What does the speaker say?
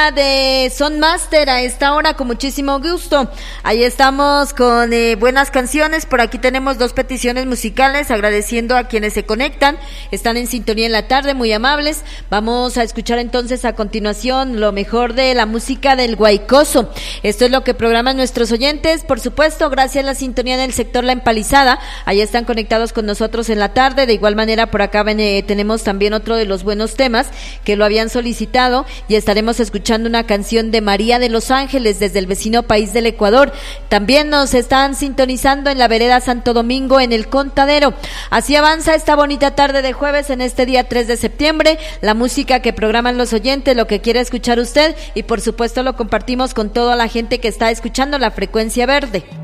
música de Son Master a esta hora con muchísimo gusto. Ahí estamos con buenas canciones. Por aquí tenemos 2 peticiones musicales, agradeciendo a quienes se conectan, están en sintonía en la tarde, muy amables. Vamos a escuchar entonces a continuación lo mejor de la música del Guaycoso. Esto es lo que programan nuestros oyentes, por supuesto, gracias a la sintonía del sector La Empalizada. Ahí están conectados con nosotros en la tarde. De igual manera, por acá tenemos también otro de los buenos temas que lo habían solicitado, y estaremos escuchando una canción de María de los Ángeles desde el vecino país del Ecuador. También nos están sintonizando en la vereda Santo Domingo, en el Contadero. Así avanza esta bonita tarde de jueves en este día 3 de septiembre, la música que programan los oyentes, lo que quiere escuchar usted, y por supuesto lo compartimos con toda la gente que está escuchando la Frecuencia Verde.